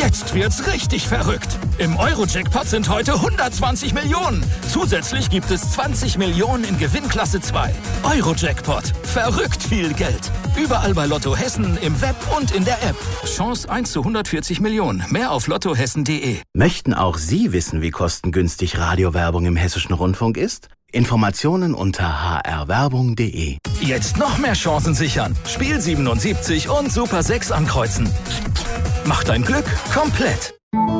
Jetzt wird's richtig verrückt. Im Euro-Jackpot sind heute 120 Millionen. Zusätzlich gibt es 20 Millionen in Gewinnklasse 2. Euro-Jackpot. Verrückt viel Geld. Überall bei Lotto Hessen, im Web und in der App. Chance 1 zu 140 Millionen. Mehr auf lottohessen.de. Möchten auch Sie wissen, wie kostengünstig Radiowerbung im Hessischen Rundfunk ist? Informationen unter hrwerbung.de. Jetzt noch mehr Chancen sichern. Spiel 77 und Super 6 ankreuzen. Mach dein Glück komplett.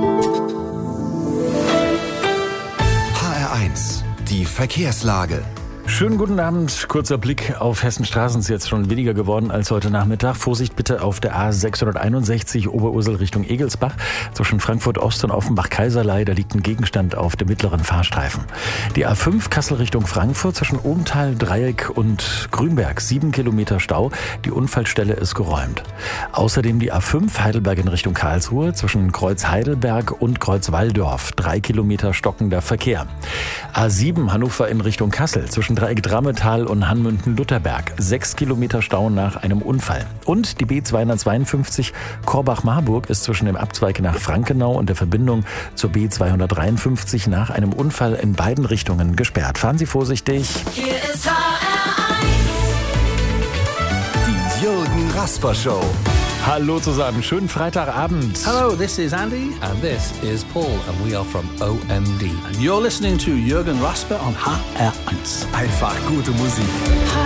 HR1, die Verkehrslage. Schönen guten Abend. Kurzer Blick auf Hessens Straßen. Ist jetzt schon weniger geworden als heute Nachmittag. Vorsicht bitte auf der A661 Oberursel Richtung Egelsbach. Zwischen Frankfurt Ost und Offenbach-Kaiserlei. Da liegt ein Gegenstand auf dem mittleren Fahrstreifen. Die A5 Kassel Richtung Frankfurt zwischen Obenthal, Dreieck und Grünberg. 7 Kilometer Stau. Die Unfallstelle ist geräumt. Außerdem die A5 Heidelberg in Richtung Karlsruhe. Zwischen Kreuz Heidelberg und Kreuz Walldorf. 3 Kilometer stockender Verkehr. A7 Hannover in Richtung Kassel. Zwischen Dreieck Drammetal und Hanmünden-Lutherberg. 6 Kilometer Stau nach einem Unfall. Und die B252 Korbach-Marburg ist zwischen dem Abzweig nach Frankenau und der Verbindung zur B253 nach einem Unfall in beiden Richtungen gesperrt. Fahren Sie vorsichtig. Hier ist HR1. Die Jürgen Rasper Show. Hallo zusammen, schönen Freitagabend. Hello, this is Andy. And this is Paul, and we are from OMD. And you're listening to Jürgen Rasper on HR1. Einfach gute Musik.